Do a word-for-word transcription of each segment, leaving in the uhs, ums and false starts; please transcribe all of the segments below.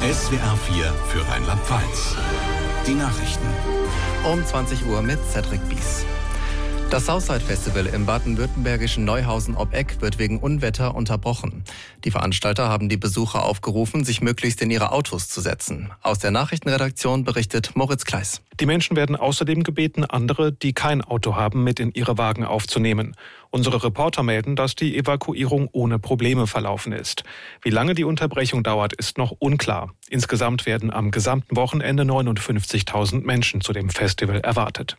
S W R vier für Rheinland-Pfalz. Die Nachrichten. Um zwanzig Uhr mit Cedric Bies. Das Southside Festival im baden-württembergischen Neuhausen ob Eck wird wegen Unwetter unterbrochen. Die Veranstalter haben die Besucher aufgerufen, sich möglichst in ihre Autos zu setzen. Aus der Nachrichtenredaktion berichtet Moritz Kleis. Die Menschen werden außerdem gebeten, andere, die kein Auto haben, mit in ihre Wagen aufzunehmen. Unsere Reporter melden, dass die Evakuierung ohne Probleme verlaufen ist. Wie lange die Unterbrechung dauert, ist noch unklar. Insgesamt werden am gesamten Wochenende neunundfünfzigtausend Menschen zu dem Festival erwartet.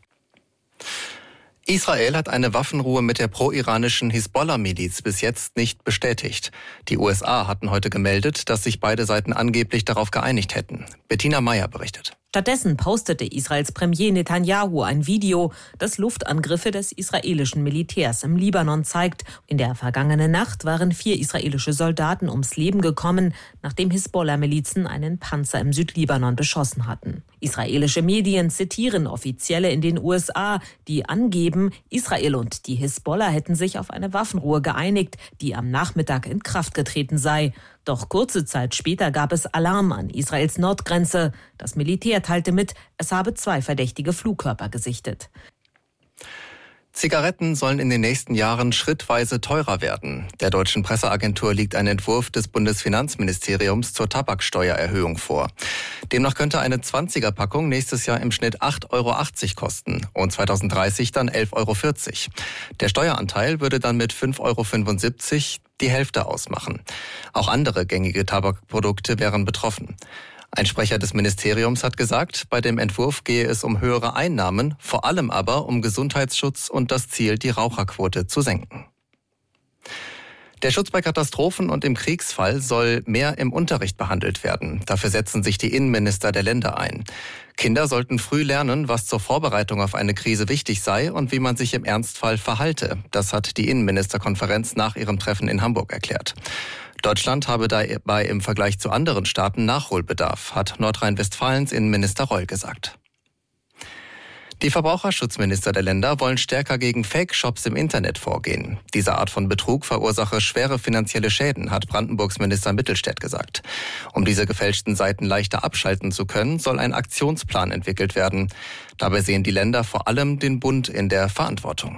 Israel hat eine Waffenruhe mit der pro-iranischen Hisbollah-Miliz bis jetzt nicht bestätigt. Die U S A hatten heute gemeldet, dass sich beide Seiten angeblich darauf geeinigt hätten. Bettina Meyer berichtet. Stattdessen postete Israels Premier Netanyahu ein Video, das Luftangriffe des israelischen Militärs im Libanon zeigt. In der vergangenen Nacht waren vier israelische Soldaten ums Leben gekommen, nachdem Hisbollah-Milizen einen Panzer im Südlibanon beschossen hatten. Israelische Medien zitieren Offizielle in den U S A, die angeben, Israel und die Hisbollah hätten sich auf eine Waffenruhe geeinigt, die am Nachmittag in Kraft getreten sei. Doch kurze Zeit später gab es Alarm an Israels Nordgrenze. Das Militär teilte mit, es habe zwei verdächtige Flugkörper gesichtet. Zigaretten sollen in den nächsten Jahren schrittweise teurer werden. Der deutschen Presseagentur liegt ein Entwurf des Bundesfinanzministeriums zur Tabaksteuererhöhung vor. Demnach könnte eine zwanziger-Packung nächstes Jahr im Schnitt acht Euro achtzig kosten und zweitausenddreißig dann elf Euro vierzig. Der Steueranteil würde dann mit fünf Euro fünfundsiebzig die Hälfte ausmachen. Auch andere gängige Tabakprodukte wären betroffen. Ein Sprecher des Ministeriums hat gesagt, bei dem Entwurf gehe es um höhere Einnahmen, vor allem aber um Gesundheitsschutz und das Ziel, die Raucherquote zu senken. Der Schutz bei Katastrophen und im Kriegsfall soll mehr im Unterricht behandelt werden. Dafür setzen sich die Innenminister der Länder ein. Kinder sollten früh lernen, was zur Vorbereitung auf eine Krise wichtig sei und wie man sich im Ernstfall verhalte. Das hat die Innenministerkonferenz nach ihrem Treffen in Hamburg erklärt. Deutschland habe dabei im Vergleich zu anderen Staaten Nachholbedarf, hat Nordrhein-Westfalens Innenminister Reul gesagt. Die Verbraucherschutzminister der Länder wollen stärker gegen Fake-Shops im Internet vorgehen. Diese Art von Betrug verursache schwere finanzielle Schäden, hat Brandenburgs Minister Mittelstädt gesagt. Um diese gefälschten Seiten leichter abschalten zu können, soll ein Aktionsplan entwickelt werden. Dabei sehen die Länder vor allem den Bund in der Verantwortung.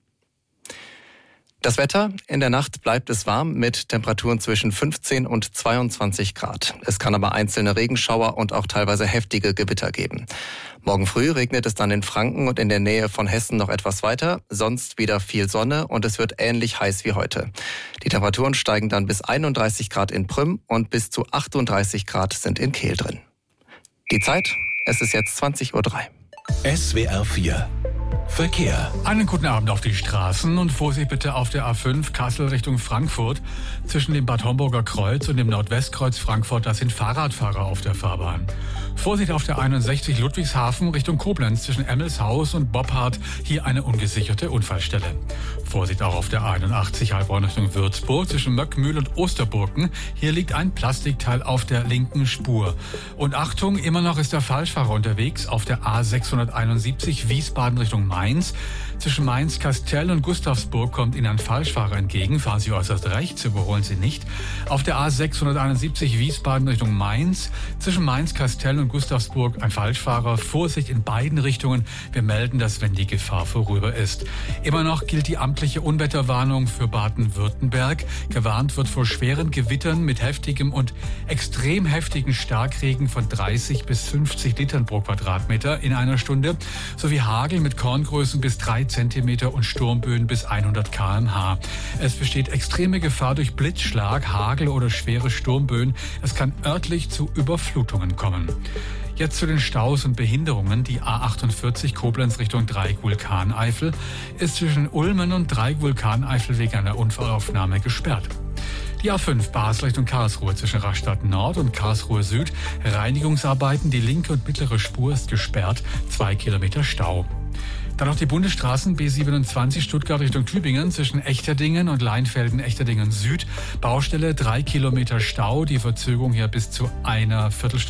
Das Wetter: In der Nacht bleibt es warm mit Temperaturen zwischen fünfzehn und zweiundzwanzig Grad. Es kann aber einzelne Regenschauer und auch teilweise heftige Gewitter geben. Morgen früh regnet es dann in Franken und in der Nähe von Hessen noch etwas weiter. Sonst wieder viel Sonne und es wird ähnlich heiß wie heute. Die Temperaturen steigen dann bis einunddreißig Grad in Prüm und bis zu achtunddreißig Grad sind in Kehl drin. Die Zeit: Es ist jetzt zwanzig Uhr drei. S W R vier Verkehr. Einen guten Abend auf die Straßen und Vorsicht bitte auf der A fünf Kassel Richtung Frankfurt. Zwischen dem Bad Homburger Kreuz und dem Nordwestkreuz Frankfurt, da sind Fahrradfahrer auf der Fahrbahn. Vorsicht auf der einundsechzig Ludwigshafen Richtung Koblenz zwischen Emmelshaus und Boppard, hier eine ungesicherte Unfallstelle. Vorsicht auch auf der einundachtzig Heilbronn Richtung Würzburg zwischen Möckmühl und Osterburgen, hier liegt ein Plastikteil auf der linken Spur. Und Achtung, immer noch ist der Falschfahrer unterwegs auf der A sechshunderteinundsiebzig Wiesbaden Richtung Mainz. Zwischen Mainz-Kastell und Gustavsburg kommt Ihnen ein Falschfahrer entgegen. Fahren Sie äußerst rechts, überholen Sie nicht. Auf der A sechshunderteinundsiebzig Wiesbaden Richtung Mainz. Zwischen Mainz-Kastell und Gustavsburg ein Falschfahrer. Vorsicht in beiden Richtungen. Wir melden das, wenn die Gefahr vorüber ist. Immer noch gilt die amtliche Unwetterwarnung für Baden-Württemberg. Gewarnt wird vor schweren Gewittern mit heftigem und extrem heftigen Starkregen von dreißig bis fünfzig Litern pro Quadratmeter in einer Stunde sowie Hagel mit Korngrößen bis drei Zentimeter und Sturmböen bis hundert Kilometer pro Stunde. Es besteht extreme Gefahr durch Blitzschlag, Hagel oder schwere Sturmböen. Es kann örtlich zu Überflutungen kommen. Jetzt zu den Staus und Behinderungen. Die A achtundvierzig Koblenz Richtung Dreieck-Vulkaneifel ist zwischen Ulmen und Dreieck-Vulkaneifel wegen einer Unfallaufnahme gesperrt. Die A fünf Basel Richtung Karlsruhe zwischen Rastatt Nord und Karlsruhe Süd. Reinigungsarbeiten, die linke und mittlere Spur ist gesperrt, zwei Kilometer Stau. Dann noch die Bundesstraßen B siebenundzwanzig Stuttgart Richtung Tübingen zwischen Echterdingen und Leinfelden-Echterdingen Süd. Baustelle, drei Kilometer Stau, die Verzögerung hier bis zu einer Viertelstunde.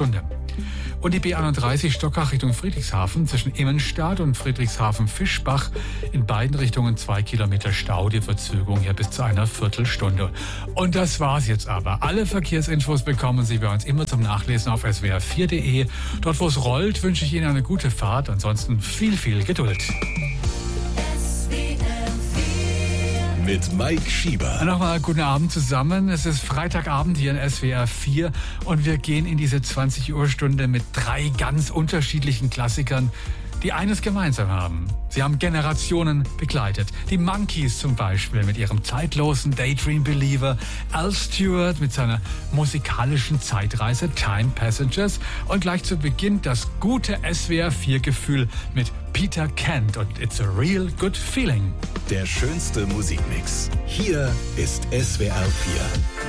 Und die B einunddreißig Stockach Richtung Friedrichshafen zwischen Immenstadt und Friedrichshafen-Fischbach. In beiden Richtungen zwei Kilometer Stau, die Verzögerung hier bis zu einer Viertelstunde. Und das war's jetzt aber. Alle Verkehrsinfos bekommen Sie bei uns immer zum Nachlesen auf s w r vier punkt d e. Dort, wo es rollt, wünsche ich Ihnen eine gute Fahrt. Ansonsten viel, viel Geduld. Mit Mike Schieber. Nochmal guten Abend zusammen. Es ist Freitagabend hier in S W R vier und wir gehen in diese zwanzig Uhr Stunde mit drei ganz unterschiedlichen Klassikern, die eines gemeinsam haben. Sie haben Generationen begleitet. Die Monkees zum Beispiel mit ihrem zeitlosen Daydream Believer, Al Stewart mit seiner musikalischen Zeitreise Time Passengers und gleich zu Beginn das gute S W R vier Gefühl mit Peter Kent und It's a Real Good Feeling. Der schönste Musikmix. Hier ist S W R vier.